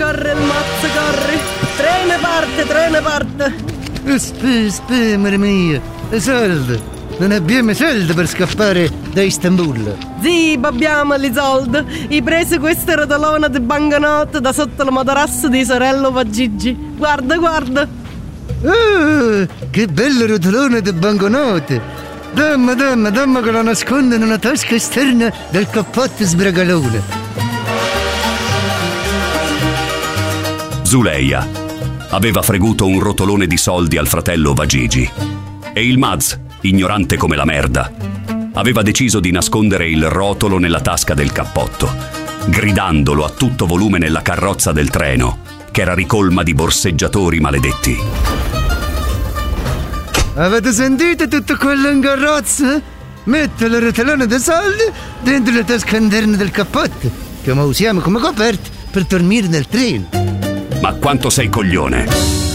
corre il mazzo, corre. Treno parte. Aspetta, amore mia, i soldi. Non abbiamo soldi per scappare da Istanbul. Sì, abbiamo i soldi. Hai preso questa rotolona di banconote da sotto la materassa di sorello Vagigi. Guarda. Oh, che bello rotolone di banconote. Dammi che la nascondo in una tasca esterna del cappotto sbragalone. Zuleia aveva freguto un rotolone di soldi al fratello Vagigi e il Maz, ignorante come la merda, aveva deciso di nascondere il rotolo nella tasca del cappotto, gridandolo a tutto volume nella carrozza del treno, che era ricolma di borseggiatori maledetti. Avete sentito tutto quello in carrozza? Metto la rotolona dei soldi dentro la tasca interna del cappotto, che mo usiamo come coperta per dormire nel treno. Ma quanto sei coglione!